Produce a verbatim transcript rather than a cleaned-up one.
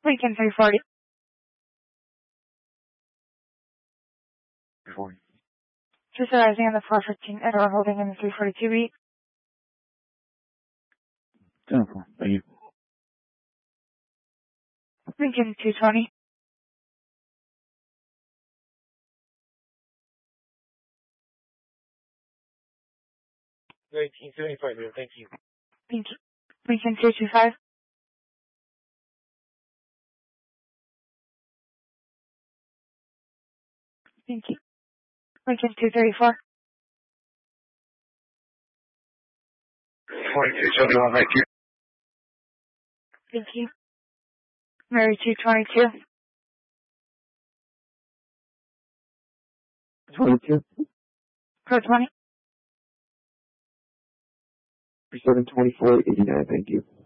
Lincoln three forty. three forty. Just arriving on the four fifteen Edward holding in the three forty-two beat. ten four. Thank you. Lincoln two twenty. nineteen seventy-five, thank you. Thank you. Lincoln two twenty-five. Thank you. Lincoln two thirty-four. forty-two seventy-one, thank you. Thank you. Mary two twenty-two. twenty-two. Pro twenty. seven twenty-four eighty-nine, thank you.